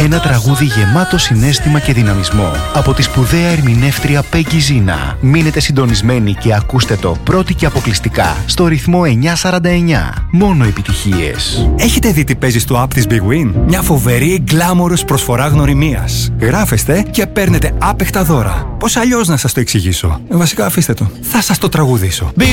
Ένα τραγούδι γεμάτο συναίσθημα και δυναμισμό από τη σπουδαία ερμηνεύτρια Πέγκι Ζίνα. Μείνετε συντονισμένοι και ακούστε το πρώτη και αποκλειστικά στο ρυθμό 949. Μόνο επιτυχίες. Έχετε δει τι παίζει στο app της Big Win? Μια φοβερή γκλάμορος προσφορά γνωριμίας. Γράφεστε και παίρνετε άπεχτα δώρα. Πώς αλλιώς να σας το εξηγήσω? Βασικά αφήστε το. Θα σας το τραγουδήσω.